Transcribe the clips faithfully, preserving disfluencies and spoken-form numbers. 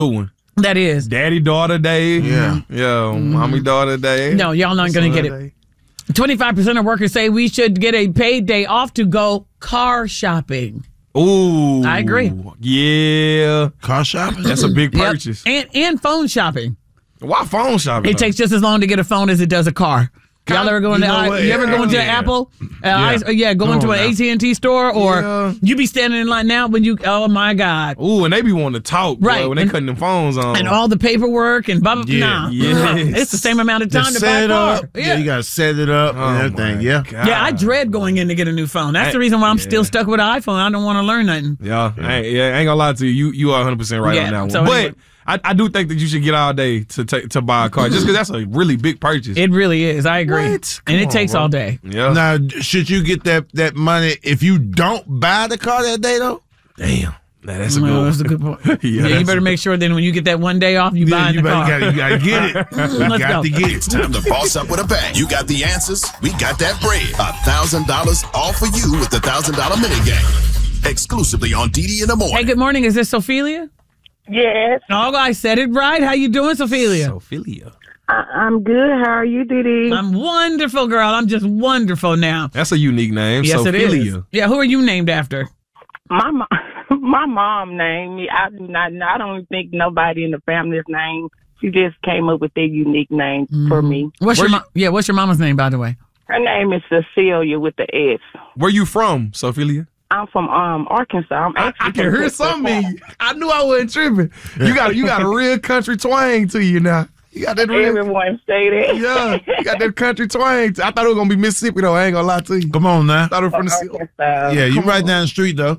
one. That is. Daddy-daughter day. Yeah. Yeah, mm-hmm. mommy-daughter day. No, y'all not going to get it. twenty-five percent of workers say we should get a paid day off to go car shopping. Ooh. I agree. Yeah. Car shopping? That's a big purchase. Yep. And, and phone shopping. Why phone shopping? It though? takes just as long to get a phone as it does a car. Y'all ever go into you know I, what? you ever Yeah. go into Yeah. an Apple? Uh, Yeah. I, yeah, go Come into on an now. A T and T store, or Yeah. you be standing in line now when you. Oh my God! Ooh, and they be wanting to talk, boy, Right. when they And- cutting them phones on. And all the paperwork and blah blah. Yeah. Nah, Yes. it's the same amount of time Just to buy set a it car. up. Yeah. you got to set it up Oh, and everything. my Yeah. God. Yeah, I dread going in to get a new phone. That's I- the reason why I'm yeah. still stuck with an iPhone. I don't want to learn nothing. Yeah, I ain't, yeah, I ain't gonna lie to you. You you are one hundred percent right Yeah, on that one. so but anyway. I, I do think that you should get all day to take to buy a car, just because that's a really big purchase. It really is. I agree. What? Come And it on, takes bro. all day. Yeah. Now, should you get that, that money if you don't buy the car that day, though? Damn. Nah, that's a good Well, one. that's a good point. Yeah, yeah, you that's better a- make sure then when you get that one day off, you Yeah, buying you the car. gotta, you gotta get it. You Let's got go. to get It's it. time to boss up with a bang. You got the answers. We got that bread. A thousand dollars all for you with the thousand dollar mini game. Exclusively on D D in the morning. Hey, good morning. Is this Sophelia? Yes, Oh, I said it right. How you doing, Sophelia? Sophelia. I- I'm good. How are you, Didi? I'm wonderful, girl. I'm just wonderful now. That's a unique name. Yes, it is. Sophelia. Yeah, who are you named after? My mom, my mom named me. I do not. I don't think nobody in the family's name. She just came up with that unique name for me. What's Where your you- mo- yeah? What's your mama's name, by the way? Her name is Cecilia with the S. Where you from, Sophelia? I'm from um Arkansas. I'm I, actually I can from hear Texas. something. I knew I wasn't tripping. You got you got a real country twang to you now. You got that real. Everyone say that. Yeah, you got that country twang. I thought it was gonna be Mississippi though. I ain't gonna lie to you. Come on now. I thought it was from the sea. Arkansas. Yeah, you right down the street, though.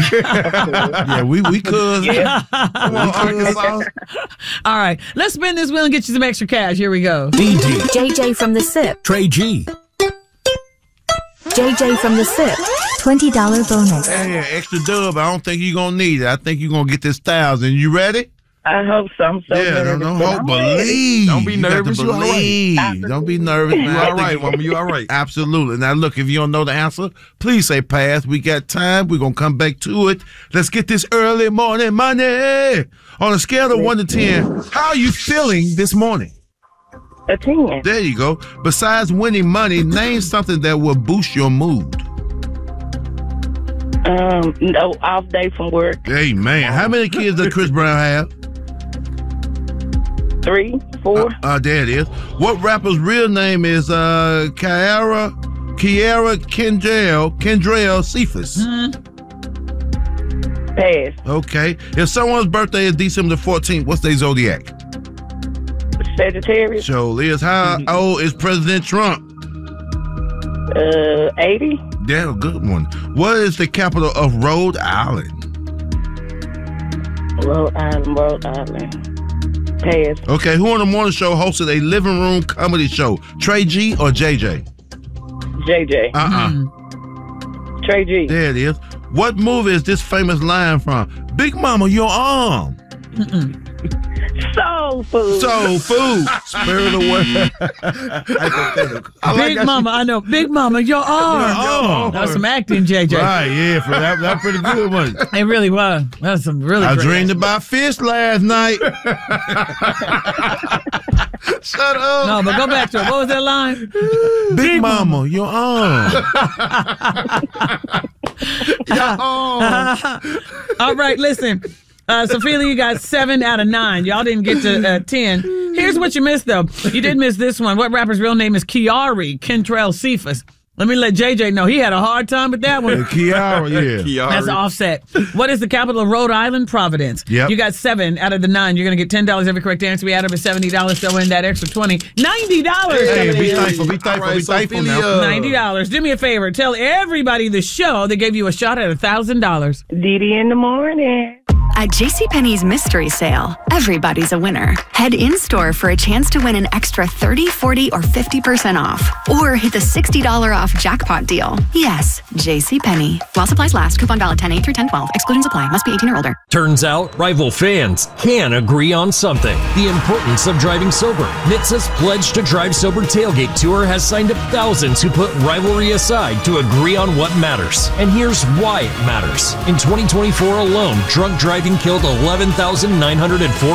Yeah, we, we could. Yeah. Come on, Arkansas. All right, let's spin this wheel and get you some extra cash. Here we go. D D, J J from the S I P. Trey G, J J from the S I P. twenty dollars bonus. Yeah, extra dub. I don't think you're going to need it. I think you're going to get this thousand. You ready? I hope so. I'm so Yeah, nervous, don't, don't but hope, I'm ready. believe. Don't be You got to nervous, you all right. believe. Don't be nervous, man. You I all think right, you- mama. You all right. Absolutely. Now, look, if you don't know the answer, please say pass. We got time. We're going to come back to it. Let's get this early morning money. On a scale of one to ten, how are you feeling this morning? A ten. There you go. Besides winning money, name something that will boost your mood. Um, no off day from work. Hey, man. How many kids does Chris Brown have? Three, four. Uh, there it is. What rapper's real name is uh, Kiara, Kiara Kendrell, Kendrell Cephas? Pass. Okay. If someone's birthday is December the fourteenth, what's their zodiac? Sagittarius. So, Liz, how old is President Trump? Uh, eighty. Damn, good one. What is the capital of Rhode Island? Rhode Island, Rhode Island. Pass. Okay, who on the morning show hosted a living room comedy show? Trey G or J J? J J. Uh-uh. Trey G. There it is. What movie is this famous line from? Big Mama, your arm. Soul food. Soul food. Spirit of word. I like Big that Mama, I know. Big Mama, your arm. arm. That was some acting, J J. Right, yeah, for that, that pretty good one. It really was. That was some really I great dreamed about fish last night. Shut up. No, but go back to it. What was that line? Big Mama, your arm. All right, listen. Uh, Sophia, you got seven out of nine. Y'all didn't get to uh, ten. Here's what you missed, though. You did miss this one. What rapper's real name is Kiari Kentrell Cephas? Let me let J J know he had a hard time with that one. Kiara, yeah. Kiara. That's Offset. What is the capital of Rhode Island? Providence. Yep. You got seven out of the nine. You're going to get ten dollars every correct answer. We add up to seventy dollars. Throw in that extra twenty. ninety dollars. Hey, be thankful, be thankful, All right, be thankful now. Sophia. ninety dollars. Do me a favor. Tell everybody the show they gave you a shot at one thousand dollars. Didi in the morning. At JCPenney's mystery sale, everybody's a winner. Head in-store for a chance to win an extra thirty, forty, or fifty percent off. Or hit the sixty dollars off jackpot deal. Yes, JCPenney. While supplies last, coupon valid ten eight through ten twelve. Exclusions apply. Must be eighteen or older. Turns out rival fans can agree on something. The importance of driving sober. N H T S A's Pledge to Drive Sober Tailgate Tour has signed up thousands who put rivalry aside to agree on what matters. And here's why it matters. In twenty twenty-four alone, drunk driving killed eleven thousand nine hundred four